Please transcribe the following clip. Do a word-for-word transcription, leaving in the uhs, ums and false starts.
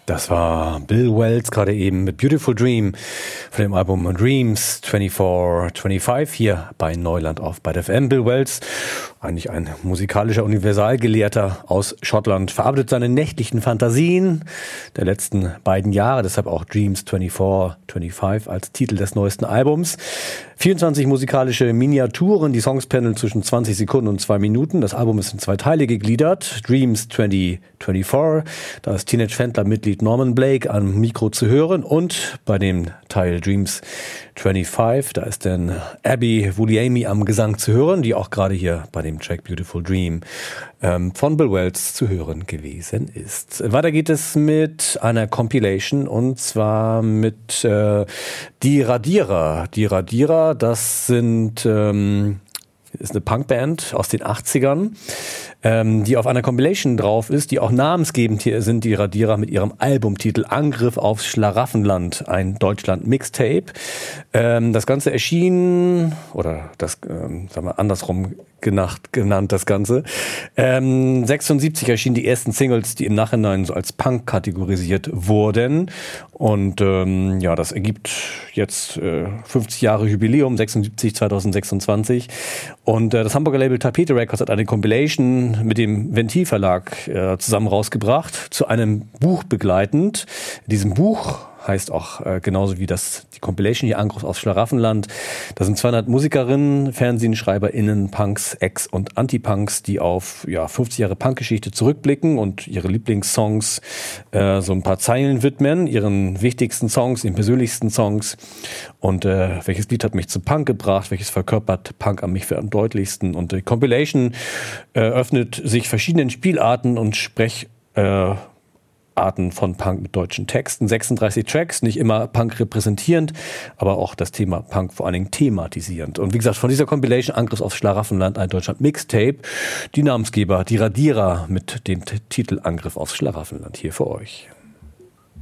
Das war Bill Wells gerade eben mit Beautiful Dream von dem Album Dreams vierundzwanzig fünfundzwanzig hier bei Neuland auf Byte F M. Bill Wells, eigentlich ein musikalischer Universalgelehrter aus Schottland, verarbeitet seine nächtlichen Fantasien der letzten beiden Jahre, deshalb auch Dreams vierundzwanzig fünfundzwanzig als Titel des neuesten Albums. vierundzwanzig musikalische Miniaturen, die Songspanel zwischen zwanzig Sekunden und zwei Minuten. Das Album ist in zwei Teile gegliedert. Dreams zwanzig vierundzwanzig, da ist Teenage Fanclub-Mitglied Norman Blake am Mikro zu hören, und bei dem Teil Dreams fünfundzwanzig, da ist dann Abby Vulliamy am Gesang zu hören, die auch gerade hier bei dem Track Beautiful Dream ähm, von Bill Wells zu hören gewesen ist. Weiter geht es mit einer Compilation, und zwar mit äh, Die Radierer. Die Radierer, das sind ähm, ist eine Punkband aus den achtzigern, ähm, die auf einer Compilation drauf ist, die auch namensgebend hier sind, die Radierer, mit ihrem Albumtitel Angriff aufs Schlaraffenland, ein Deutschland-Mixtape. Ähm, das Ganze erschien, oder das, ähm, sagen wir andersrum genannt, genannt das Ganze, ähm, sechsundsiebzig erschienen die ersten Singles, die im Nachhinein so als Punk kategorisiert wurden. Und ähm, ja, das ergibt jetzt äh, fünfzig Jahre Jubiläum, sechsundsiebzig zweitausendsechsundzwanzig. Und äh, das Hamburger Label Tapete Records hat eine Compilation mit dem Ventil Verlag äh, zusammen rausgebracht, zu einem Buch begleitend. In diesem Buch heißt auch äh, genauso wie das die Compilation hier Angriff aufs Schlaraffenland. Da sind zweihundert Musikerinnen, FernsehschreiberInnen, Punks, Ex- und Anti-Punks, die auf ja fünfzig Jahre Punkgeschichte zurückblicken und ihre Lieblingssongs äh, so ein paar Zeilen widmen, ihren wichtigsten Songs, ihren persönlichsten Songs. Und äh, welches Lied hat mich zu Punk gebracht, welches verkörpert Punk an mich für am deutlichsten. Und die Compilation äh, öffnet sich verschiedenen Spielarten und Sprech äh, Arten von Punk mit deutschen Texten. sechsunddreißig Tracks, nicht immer Punk repräsentierend, aber auch das Thema Punk vor allen Dingen thematisierend. Und wie gesagt, von dieser Compilation Angriff aufs Schlaraffenland, ein Deutschland Mixtape, die Namensgeber, die Radierer mit dem T- Titel Angriff aufs Schlaraffenland hier für euch.